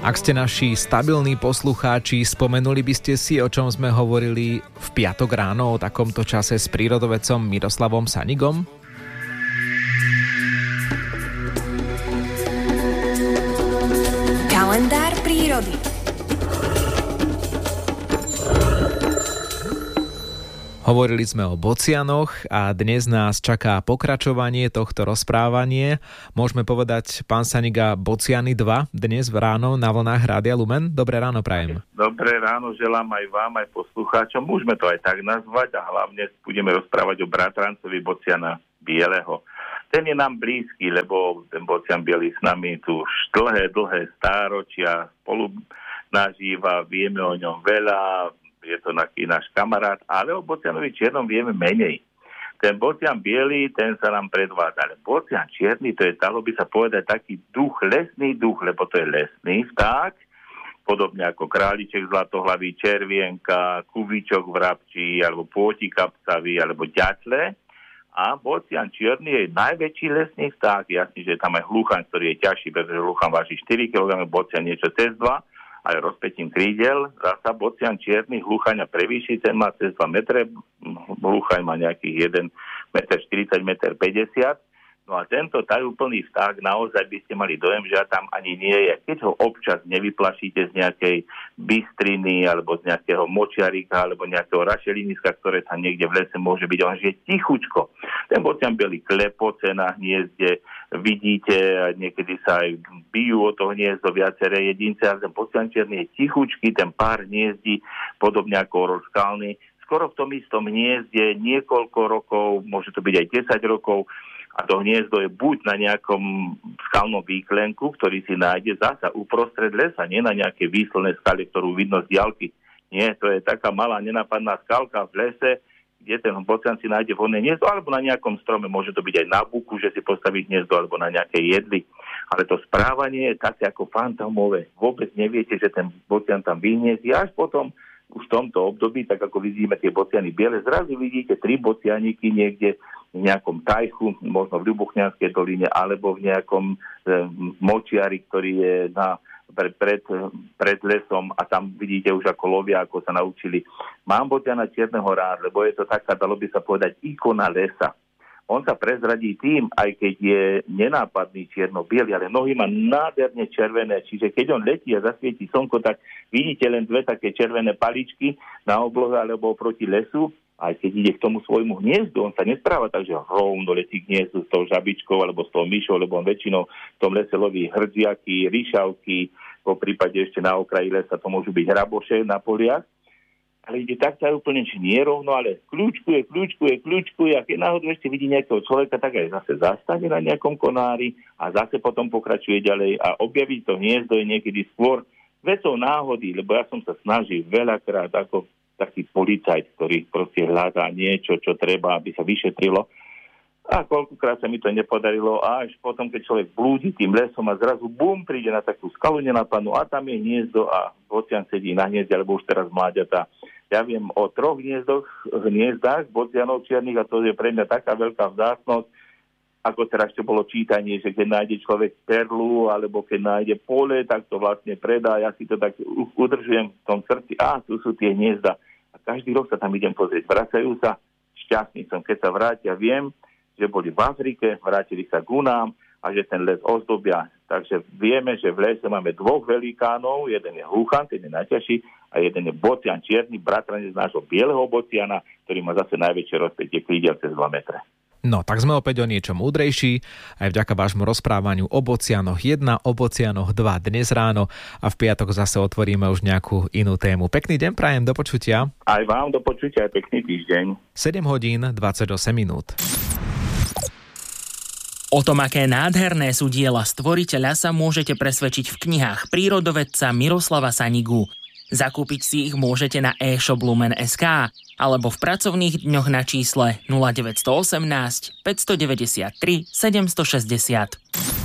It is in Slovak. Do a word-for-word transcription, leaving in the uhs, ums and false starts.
Ak ste naši stabilní poslucháči, spomenuli by ste si, o čom sme hovorili v piatok ráno o takomto čase s prírodovedcom Miroslavom Sanigom? Kalendár prírody. Hovorili sme o bocianoch a dnes nás čaká pokračovanie tohto rozprávanie. Môžeme povedať, pán Saniga, Bociany dva dnes v ráno na vlnách Rádia Lumen. Dobré ráno prajem. Dobré ráno želám aj vám, aj poslucháčom. Môžeme to aj tak nazvať a hlavne budeme rozprávať o bratrancovi Bociana Bieleho. Ten je nám blízky, lebo ten Bocian Bielý s nami tu už dlhé, dlhé stáročia spolu nažíva, vieme o ňom veľa, je to taký náš kamarát, ale o Bocianovi čiernom vieme menej. Ten Bocian Bielý, ten sa nám predvádza, ale Bocian čierny, to je, dalo by sa povedať, taký duch, lesný duch, lebo to je lesný vták, podobne ako králiček zlatohlavý, červienka, kuvičok vrabčí, alebo pôti kapcavý, alebo ďatle. A Bocian čierny je najväčší lesný vták. Jasne, že je tam aj hluchaň, ktorý je ťažší, pretože hluchaň váži štyri kilogramov, Bocian niečo cez dva, aj rozpätím krídel. Zasa Bocian čierny hluchaňa prevýši, ten má cez dva metre, hluchaň má nejakých jeden meter štyridsať, jeden meter päťdesiat. No a tento tajúplný vták, naozaj by ste mali dojem, že tam ani nie je. Keď ho občas nevyplašíte z nejakej bystriny, alebo z nejakého močiarika, alebo nejakého rašeliniska, ktoré tam niekde v lese môže byť, on je tichučko. Ten Bocian Bielý klepoce na hniezde, vidíte, a niekedy sa aj bijú o to hniezdo viaceré jedince, a ten Bocian čierny je tichučký, ten pár hniezdí, podobne ako orol skalný, skoro v tom istom hniezde niekoľko rokov, môže to byť aj desať rokov, a to hniezdo je buď na nejakom skalnom výklenku, ktorý si nájde zasa uprostred lesa, nie na nejaké výslné skale, ktorú vidno z diaľky. Nie, to je taká malá nenápadná skalka v lese, kde ten Bocian si nájde vhodné hniezdo, alebo na nejakom strome, môže to byť aj na buku, že si postaví hniezdo, alebo na nejaké jedli. Ale to správanie je také ako fantomové. Vôbec neviete, že ten Bocian tam vyhniezdi, až potom už v tomto období, tak ako vidíme tie bociany biele, zrazu vidíte tri bocianiky niekde v nejakom tajchu, možno v Ľubuchňanskej doline, alebo v nejakom e, močiari, ktorý je na, pred, pred, pred lesom, a tam vidíte už ako lovia, ako sa naučili. Mám Bociana čierneho rád, lebo je to taká, dalo by sa povedať, ikona lesa. On sa prezradí tým, aj keď je nenápadný čierno-biely, ale nohy má nádherne červené, čiže keď on letí a zasvietí slnko, tak vidíte len dve také červené paličky na oblohe alebo proti lesu. Aj keď ide k tomu svojmu hniezdu, on sa nespráva tak, že rovno letí k hniezdu s tou žabičkou alebo s tou myšou, lebo on väčšinou v tom lese loví hrdziaky, ryšavky, po prípade ešte na okraji lesa to môžu byť hraboše na poliach. Ale ide tak sa úplne či nie rovno, ale kľúčkuje, kľúčkuje, kľúčkuje, a keď náhodou ešte vidí nejakého človeka, tak aj zase zastane na nejakom konári a zase potom pokračuje ďalej, a objaviť to hniezdo je niekedy skôr vecou náhody, lebo ja som sa snažil veľakrát ako taký policajt, ktorý proste hľadá niečo, čo treba, aby sa vyšetrilo. A koľkokrát sa mi to nepodarilo, a až potom, keď človek blúdi tým lesom a zrazu bum, príde na takú skalu nenapadnú, a tam je hniezdo a Bocian sedí na hniezde, alebo už teraz mláďatá. Ja viem o troch hniezdoch, hniezdách Bocianov čiernych, a to je pre mňa taká veľká vzácnosť, ako teraz to bolo čítanie, že keď nájde človek perlu, alebo keď nájde pole, tak to vlastne predá. Ja si to tak udržujem v tom srdci. Á, tu sú tie hniezda. A každý rok sa tam idem pozrieť. Vracajú sa, šťastný som, keď sa vrátia, viem, že boli v Afrike, vrátili sa k nám a že ten les ozdobia. Takže vieme, že v lese máme dvoch velikánov, jeden je hluchan, ten je najťažší, a jeden je Bocian čierny, bratranec nášho bieleho Bociana, ktorý má zase najväčšie rozpätie krídel cez dva metre. No, tak sme opäť o niečo múdrejší, aj vďaka vášmu rozprávaniu o Bocianoch jeden, o Bocianoch dva dnes ráno, a v piatok zase otvoríme už nejakú inú tému. Pekný deň prajem, do počutia. Aj vám do počutia, aj pekný týždeň. sedem hodín dvadsaťosem minút. O tom, aké nádherné sú diela stvoriteľa, sa môžete presvedčiť v knihách prírodovedca Miroslava Sanigu. Zakúpiť si ich môžete na e-shop lumen bodka es ká alebo v pracovných dňoch na čísle nula deväť jedna osem päť deväť tri sedem šesť nula.